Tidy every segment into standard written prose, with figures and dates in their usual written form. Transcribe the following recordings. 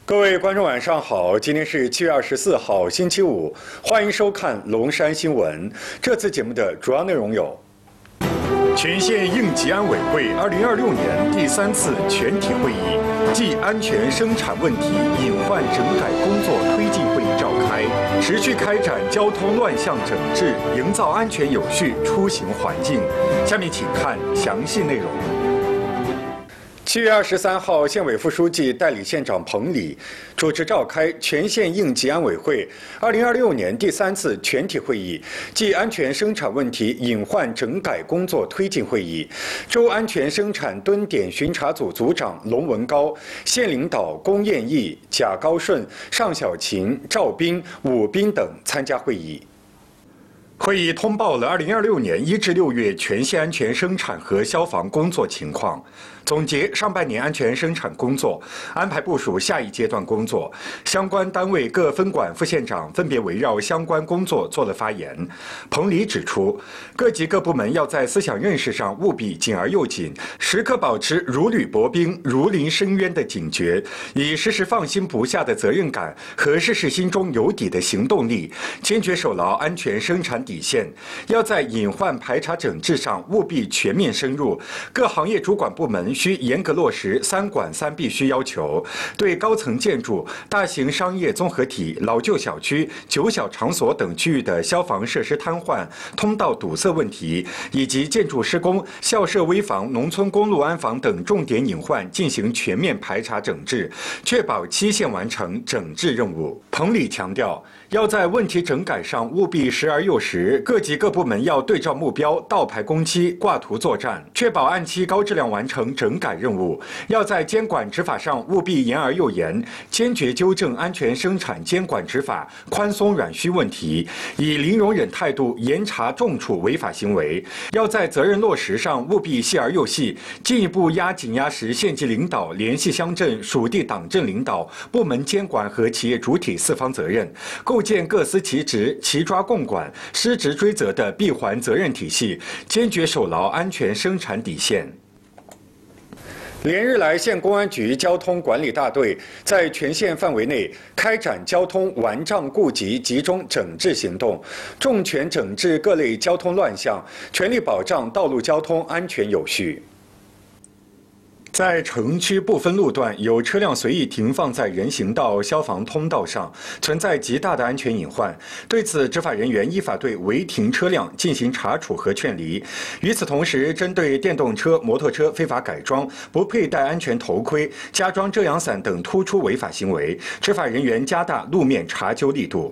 各位观众，晚上好！今天是7月24号，星期五，欢迎收看龙山新闻。这次节目的主要内容有：全县应急安委会2026年第3次全体会议暨安全生产问题隐患整改工作推进会议召开，持续开展交通乱象整治，营造安全有序出行环境。下面请看详细内容。7月23号，县委副书记、代理县长彭礼主持召开全县应急安委会2026年第3次全体会议暨安全生产问题隐患整改工作推进会议。州安全生产蹲点巡查组组长龙文高、县领导龚彦义、贾高顺、尚小琴、赵斌、武斌等参加会议。会议通报了2026年1至6月全县安全生产和消防工作情况，总结上半年安全生产工作，安排部署下一阶段工作。相关单位各分管副县长分别围绕相关工作做了发言。彭礼指出，各级各部门要在思想认识上务必紧而又紧，时刻保持如履薄冰、如临深渊的警觉，以时时放心不下的责任感和事事心中有底的行动力，坚决守牢安全生产底线。要在隐患排查整治上务必全面深入，各行业主管部门需严格落实3管3必须要求，对高层建筑、大型商业综合体、老旧小区、酒小场所等区域的消防设施瘫痪、通道堵塞问题，以及建筑施工、校舍危房、农村公路安防等重点隐患进行全面排查整治，确保期限完成整治任务。彭礼强调，要在问题整改上务必时而又时，各级各部门要对照目标，倒排工期，挂图作战，确保按期高质量完成整改任务。要在监管执法上务必严而又严，坚决纠正安全生产监管执法宽松软虚问题，以零容忍态度严查重处违法行为。要在责任落实上务必细而又细，进一步紧压实县级领导联系乡镇属地党政领导、部门监管和企业主体4方责任，构建各司其职、齐抓共管、失职追责的闭环责任体系，坚决守牢安全生产底线。连日来，县公安局交通管理大队在全县范围内开展交通顽瘴痼疾集中整治行动，重拳整治各类交通乱象，全力保障道路交通安全有序。在城区部分路段，有车辆随意停放在人行道、消防通道上，存在极大的安全隐患。对此，执法人员依法对违停车辆进行查处和劝离。与此同时，针对电动车、摩托车非法改装、不佩戴安全头盔、加装遮阳伞等突出违法行为，执法人员加大路面查纠力度。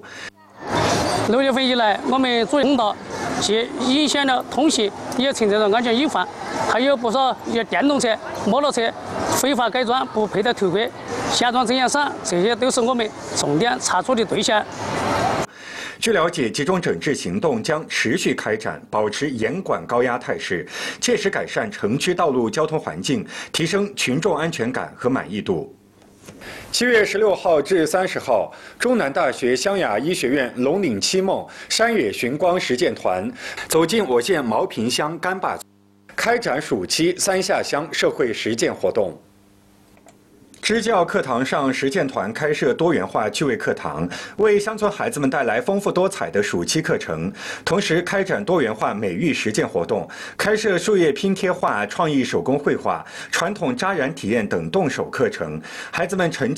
6月份以来，我们主通道及引线的通行也存在着安全隐患，还有不少电动车、摩托车非法改装、不佩戴头盔、加装遮阳伞，这些都是我们重点查处的对象。 据了解，集中整治行动将持续开展，保持严管高压态势，切实改善城区道路交通环境，提升群众安全感和满意度。7月16号至30号，中南大学湘雅医学院龙岭七梦山野寻光实践团走进我县毛坪乡干坝，开展暑期3下乡社会实践活动。支教课堂上，实践团开设多元化趣味课堂，为乡村孩子们带来丰富多彩的暑期课程。同时，开展多元化美育实践活动，开设树叶拼贴画、创意手工绘画、传统扎染体验等动手课程。孩子们沉